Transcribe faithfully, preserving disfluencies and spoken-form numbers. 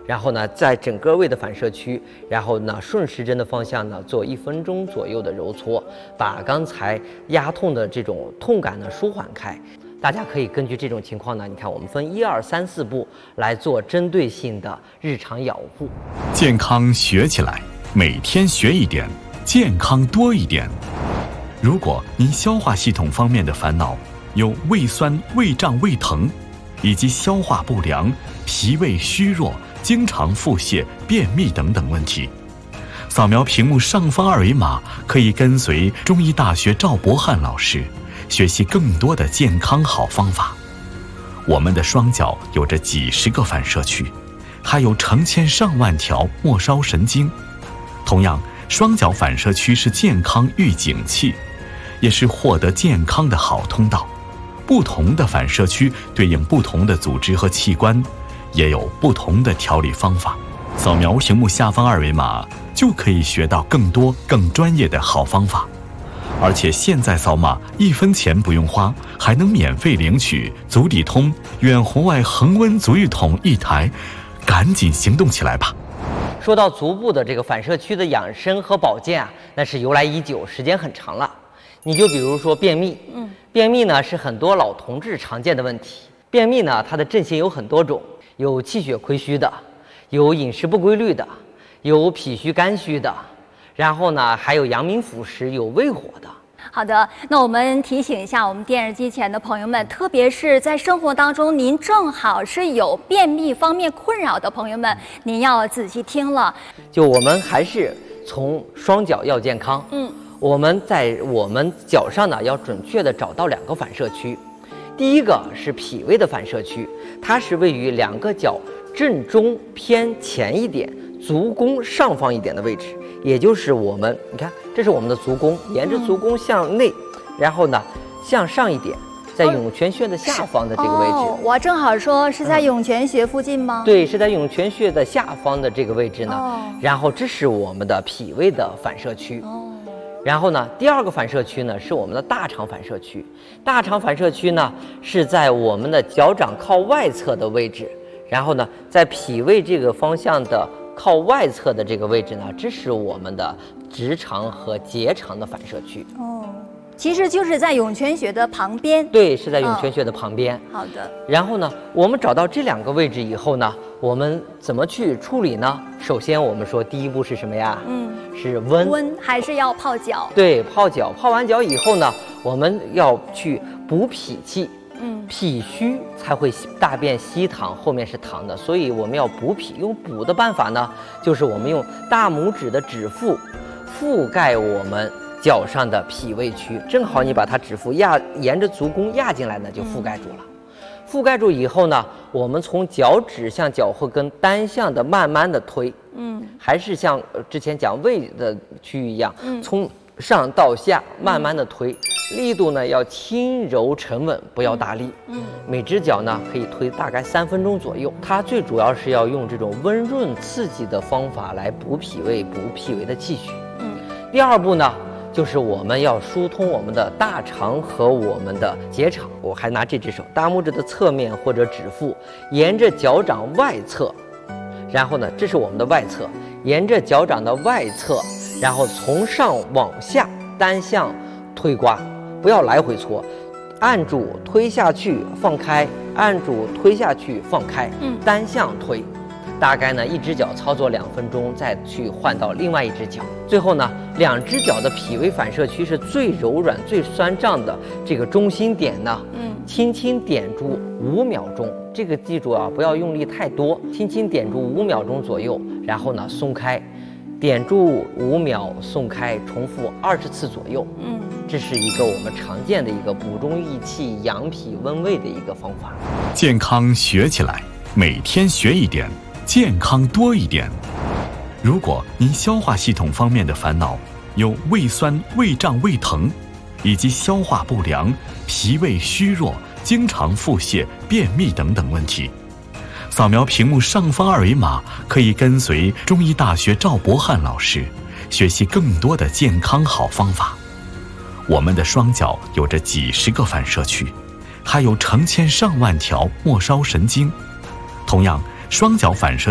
然后呢，在整个胃的反射区，然后呢顺时针的方向呢做一分钟左右的揉搓，把刚才压痛的这种痛感呢舒缓开。大家可以根据这种情况呢，你看我们分一二三四步来做针对性的日常养护。 健康学起来，每天学一点，健康多一点。如果您消化系统方面的烦恼有胃酸、胃胀、胃疼，以及消化不良、脾胃虚弱、经常腹泻、便秘等等问题，扫描屏幕上方二维码，可以跟随中医大学赵博翰老师学习更多的健康好方法。我们的双脚有着几十个反射区，还有成千上万条末梢神经。同样，双脚反射区是健康预警器，也是获得健康的好通道。不同的反射区对应不同的组织和器官，也有不同的调理方法。扫描屏幕下方二维码，就可以学到更多更专业的好方法。而且现在扫码一分钱不用花，还能免费领取足底通远红外恒温足浴桶一台，赶紧行动起来吧！ 说到足部的这个反射区的养生和保健啊，那是由来已久，时间很长了。你就比如说便秘，嗯，便秘呢是很多老同志常见的问题。便秘呢，它的症型有很多种，有气血亏虚的，有饮食不规律的，有脾虚肝虚的，然后呢还有阳明腐蚀，有胃火的。 好的，那我们提醒一下我们电视机前的朋友们，特别是在生活当中您正好是有便秘方面困扰的朋友们，您要仔细听了。 就我们还是从双脚要健康，嗯，我们在我们脚上呢要准确的找到两个反射区。第一个是脾胃的反射区，它是位于两个脚正中偏前一点，足弓上方一点的位置，也就是我们，你看，这是我们的足弓，沿着足弓向内，然后呢向上一点，在涌泉穴的下方的这个位置。 哦，我正好说是在涌泉穴附近吗？ 嗯、对，是在涌泉穴的下方的这个位置呢。哦、然后这是我们的脾胃的反射区。哦。然后呢，第二个反射区呢是我们的大肠反射区。大肠反射区呢是在我们的脚掌靠外侧的位置。然后呢，在脾胃这个方向的靠外侧的这个位置呢，这是我们的直肠和结肠的反射区。 哦，其实就是在涌泉穴的旁边。 对，是在涌泉穴的旁边。 哦、好的。 然后呢，我们找到这两个位置以后呢，我们怎么去处理呢？首先，我们说第一步是什么呀？嗯，是温。 温还是要泡脚？ 对，泡脚。泡完脚以后呢，我们要去补脾气。嗯，脾虚才会大便稀溏，后面是溏的，所以我们要补脾。用补的办法呢，就是我们用大拇指的指腹覆盖我们脚上的脾胃区，正好你把它指腹压沿着足弓压进来呢，就覆盖住了。嗯、覆盖住以后呢，我们从脚趾向脚后跟单向的慢慢的推，嗯，还是像之前讲胃的区域一样，嗯，从上到下慢慢的推。嗯，力度呢要轻柔沉稳，不要大力。嗯，每只脚呢可以推大概三分钟左右。它最主要是要用这种温润刺激的方法来补脾胃、补脾胃的气血。嗯，第二步呢，就是我们要疏通我们的大肠和我们的结肠。我还拿这只手，大拇指的侧面或者指腹，沿着脚掌外侧，然后呢，这是我们的外侧，沿着脚掌的外侧，然后从上往下单向推刮。不要来回搓，按住推下去放开，按住推下去放开，嗯，单向推，大概呢一只脚操作两分钟，再去换到另外一只脚。最后呢，两只脚的脾胃反射区是最柔软、最酸胀的这个中心点呢，嗯，轻轻点住五秒钟，这个记住啊，不要用力太多，轻轻点住五秒钟左右，然后呢松开。点住五秒，松开，重复二十次左右。嗯，这是一个我们常见的一个补中益气、养脾温胃的一个方法。 健康学起来，每天学一点，健康多一点。如果您消化系统方面的烦恼有胃酸、胃胀、胃疼，以及消化不良、脾胃虚弱、经常腹泻、便秘等等问题，扫描屏幕上方二维码，可以跟随中医大学赵博翰老师学习更多的健康好方法。我们的双脚有着几十个反射区，还有成千上万条末梢神经。同样，双脚反射